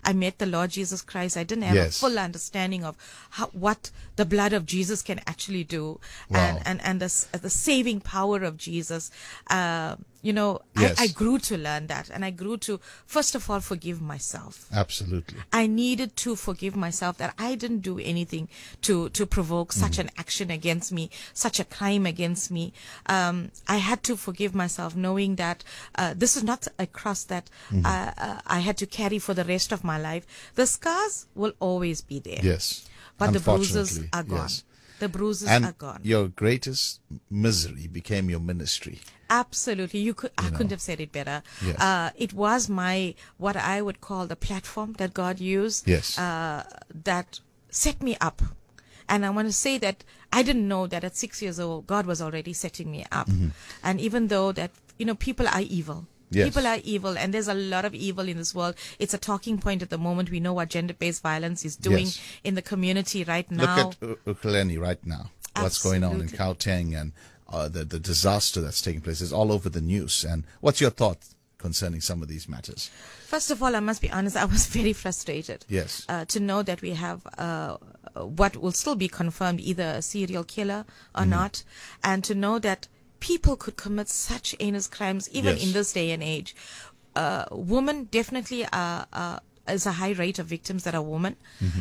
I met the Lord Jesus Christ, I didn't have a full understanding of what the blood of Jesus can actually do, and the saving power of Jesus. I grew to learn that, and I grew to, first of all, forgive myself. Absolutely. I needed to forgive myself that I didn't do anything to provoke such an action against me, such a crime against me. I had to forgive myself, knowing that this is not a cross that I had to carry for the rest of my life. The scars will always be there. Yes. But the bruises are gone. Yes. The bruises and are gone. Your greatest misery became your ministry. Absolutely. I couldn't have said it better. Yes. It was what I would call the platform that God used. Yes. That set me up. And I want to say that I didn't know that at 6 years old, God was already setting me up. And even though that, people are evil. Yes. People are evil, and there's a lot of evil in this world. It's a talking point at the moment. We know what gender-based violence is doing in the community right now. Look at Ukulele right now. What's going on in Gauteng, and the disaster that's taking place is all over the news. And what's your thought concerning some of these matters? First of all, I must be honest, I was very frustrated. Yes. To know that we have what will still be confirmed, either a serial killer or not, and to know that people could commit such heinous crimes even in this day and age. Women definitely is a high rate of victims that are women.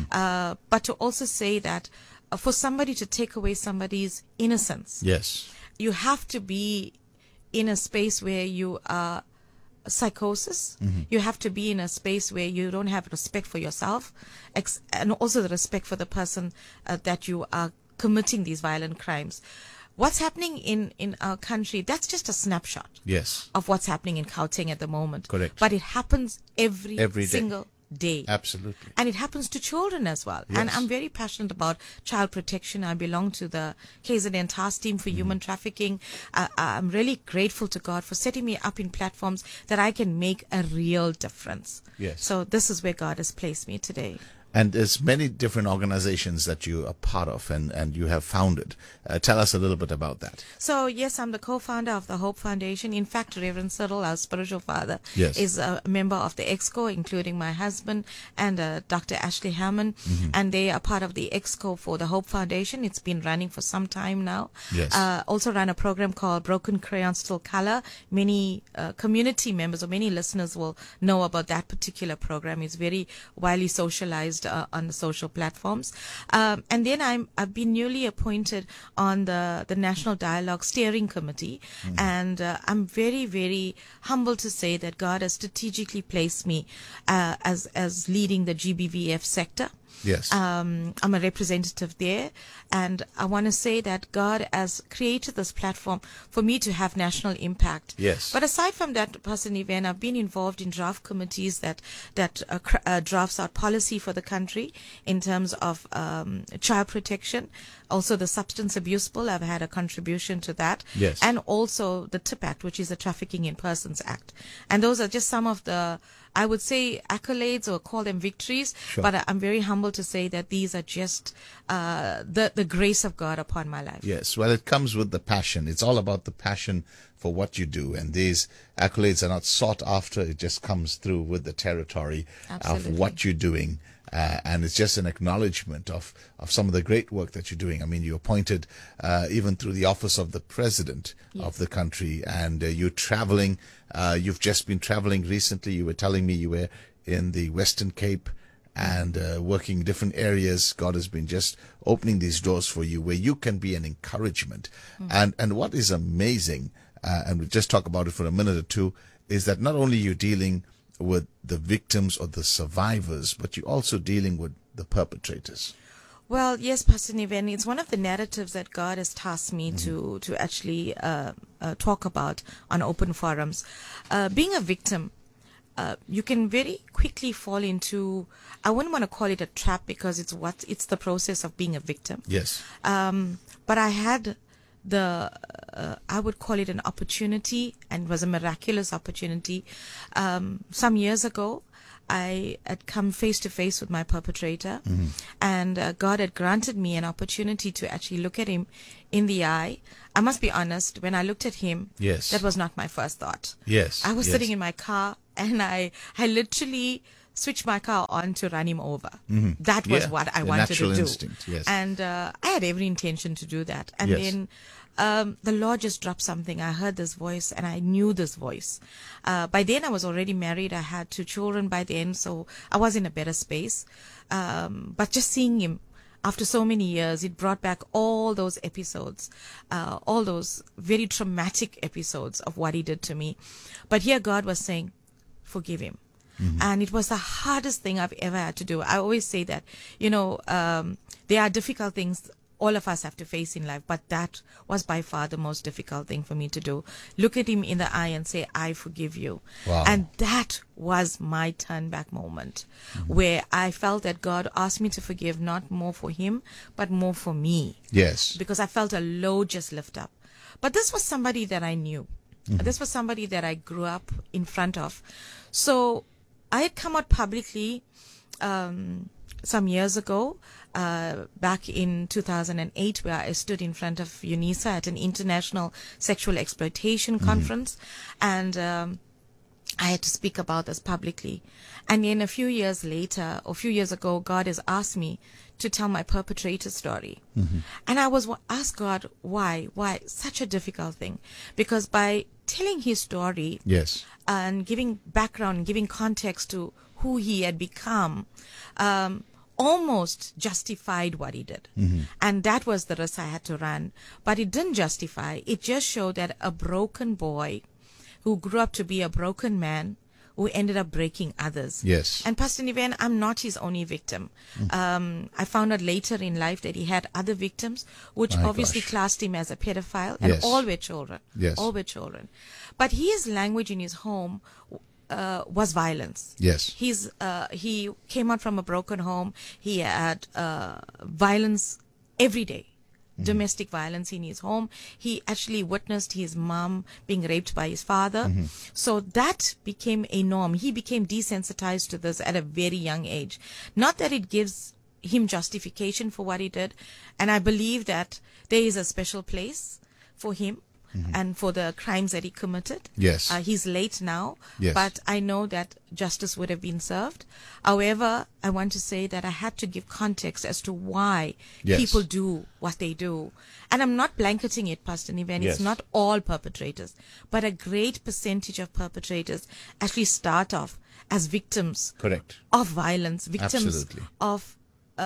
But to also say that for somebody to take away somebody's innocence, you have to be in a space where you are psychosis. You have to be in a space where you don't have respect for yourself, and also the respect for the person that you are committing these violent crimes. What's happening in our country, that's just a snapshot of what's happening in Gauteng at the moment. Correct. But it happens every single day. Absolutely. And it happens to children as well. And I'm very passionate about child protection. I belong to the KZN Task Team for Human Trafficking. I'm really grateful to God for setting me up in platforms that I can make a real difference. Yes. So this is where God has placed me today. And there's many different organizations that you are part of and you have founded. Tell us a little bit about that. So, yes, I'm the co-founder of the Hope Foundation. In fact, Reverend Cyril, our spiritual father, is a member of the EXCO, including my husband and Dr. Ashley Hammond. And they are part of the EXCO for the Hope Foundation. It's been running for some time now. Yes. Also run a program called Broken Crayons Still Color. Many community members or many listeners will know about that particular program. It's very widely socialized on the social platforms. And then I've been newly appointed on the National Dialogue Steering Committee. And I'm very, very humbled to say that God has strategically placed me as leading the GBVF sector. Yes. I'm a representative there, and I want to say that God has created this platform for me to have national impact. Yes. But aside from that, Pastor Niven, I've been involved in draft committees that drafts out policy for the country in terms of child protection. Also, the Substance Abuse Bill, I've had a contribution to that. Yes. And also the TIP Act, which is the Trafficking in Persons Act. And those are just some of the, I would say, accolades or call them victories. Sure. But I'm very humbled to say that these are just the grace of God upon my life. Yes. Well, it comes with the passion. It's all about the passion for what you do. And these accolades are not sought after. It just comes through with the territory of what you're doing. And it's just an acknowledgement of some of the great work that you're doing. I mean, you're appointed even through the office of the president of the country, and you're traveling. You've just been traveling recently. You were telling me you were in the Western Cape and working in different areas. God has been just opening these doors for you where you can be an encouragement. And what is amazing, and we'll just talk about it for a minute or two, is that not only you're dealing with the victims or the survivors, but you're also dealing with the perpetrators. Well, yes, Pastor Niven, it's one of the narratives that God has tasked me to actually talk about on open forums. Being a victim, you can very quickly fall into, I wouldn't want to call it a trap because it's the process of being a victim. Yes. But I had I would call it an opportunity, and it was a miraculous opportunity. Some years ago, I had come face to face with my perpetrator, and God had granted me an opportunity to actually look at him in the eye. I must be honest, when I looked at him, that was not my first thought. Yes. I was sitting in my car, and I literally switch my car on to run him over. That was what I wanted to do. Instinct, yes. And I had every intention to do that. And then the Lord just dropped something. I heard this voice and I knew this voice. By then I was already married. I had 2 children by then, so I was in a better space. But just seeing him after so many years, it brought back all those episodes, all those very traumatic episodes of what he did to me. But here God was saying, forgive him. And it was the hardest thing I've ever had to do. I always say that, there are difficult things all of us have to face in life, but that was by far the most difficult thing for me to do. Look at him in the eye and say, I forgive you. Wow. And that was my turn back moment, where I felt that God asked me to forgive, not more for him, but more for me. Yes. Because I felt a load just lift up. But this was somebody that I knew. This was somebody that I grew up in front of. So I had come out publicly some years ago, back in 2008, where I stood in front of UNISA at an international sexual exploitation conference. And I had to speak about this publicly. And then a few years later, or a few years ago, God has asked me to tell my perpetrator story. And I was asked God, why such a difficult thing? Because by telling his story, yes, and giving background, giving context to who he had become, almost justified what he did. And that was the risk I had to run. But it didn't justify. It just showed that a broken boy who grew up to be a broken man, who ended up breaking others. Yes. And Pastor Niven, I'm not his only victim. I found out later in life that he had other victims, which obviously classed him as a pedophile, and all were children. Yes. All were children. But his language in his home was violence. Yes. He came out from a broken home. He had violence every day. Domestic violence in his home. He actually witnessed his mom being raped by his father. So that became a norm. He became desensitized to this at a very young age. Not that it gives him justification for what he did. And I believe that there is a special place for him and for the crimes that he committed. Yes. He's late now, yes, but I know that justice would have been served. However, I want to say that I had to give context as to why people do what they do. And I'm not blanketing it, Pastor Niven. It's not all perpetrators, but a great percentage of perpetrators actually start off as victims of violence, victims of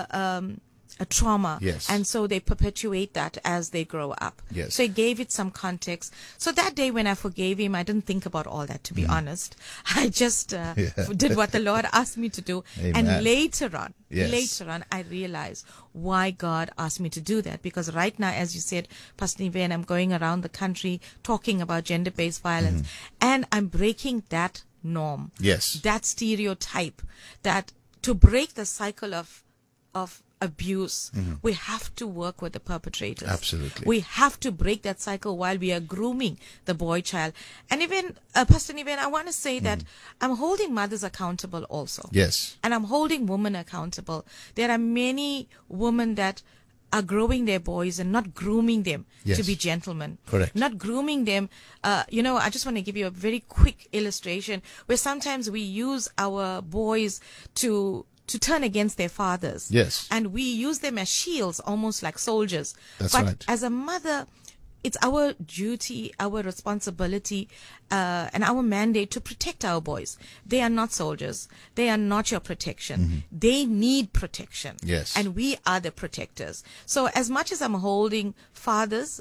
a trauma. Yes. And so they perpetuate that as they grow up. Yes. So I gave it some context. So that day when I forgave him, I didn't think about all that, to be honest. I just did what the Lord asked me to do. Amen. And later on, I realized why God asked me to do that. Because right now, as you said, Pastor Niven, I'm going around the country talking about gender-based violence. And I'm breaking that norm. Yes. That stereotype. That to break the cycle of abuse, we have to work with the perpetrators. Absolutely. We have to break that cycle while we are grooming the boy child. And even, Pastor Niven, I want to say that I'm holding mothers accountable also. Yes. And I'm holding women accountable. There are many women that are growing their boys and not grooming them to be gentlemen. Correct. Not grooming them. I just want to give you a very quick illustration where sometimes we use our boys to turn against their fathers. Yes. And we use them as shields, almost like soldiers. That's but right. As a mother, it's our duty, our responsibility, and our mandate to protect our boys. They are not soldiers. They are not your protection. They need protection. Yes. And we are the protectors. So as much as I'm holding fathers,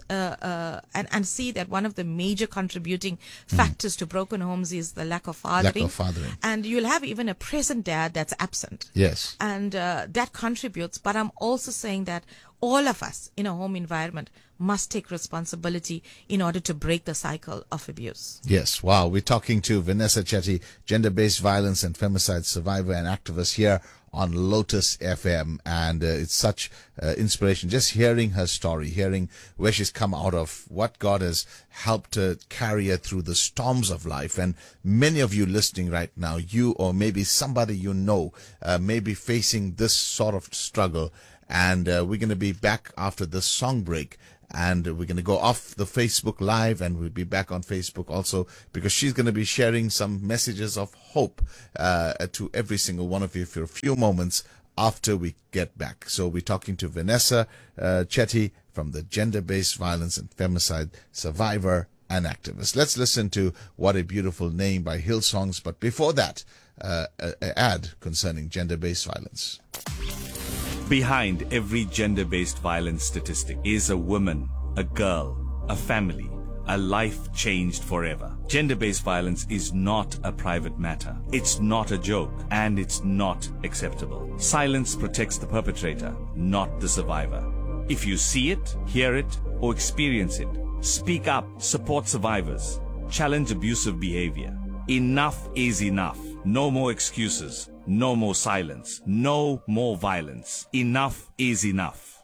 and see that one of the major contributing factors to broken homes is the lack of fathering. And you'll have even a present dad that's absent. Yes. And that contributes. But I'm also saying that all of us in a home environment must take responsibility in order to break the cycle of abuse. Yes. Wow. We're talking to Vanessa Chetty, gender-based violence and femicide survivor and activist here on Lotus FM. And it's such inspiration just hearing her story, hearing where she's come out of, what God has helped her carry her through the storms of life. And many of you listening right now, you or maybe somebody you know may be facing this sort of struggle. And we're going to be back after this song break. and we're going to go off the Facebook Live, and we'll be back on Facebook also, because she's going to be sharing some messages of hope to every single one of you for a few moments after we get back. So we're talking to Vanessa Chetty from the Gender-Based Violence and Femicide Survivor and Activist. Let's listen to What a Beautiful Name by Hillsongs, but before that, an ad concerning gender-based violence. Behind every gender-based violence statistic is a woman, a girl, a family, a life changed forever. Gender-based violence is not a private matter. It's not a joke, and it's not acceptable. Silence protects the perpetrator, not the survivor. If you see it, hear it, or experience it, speak up, support survivors, challenge abusive behavior. Enough is enough. No more excuses. No more silence. No more violence. Enough is enough.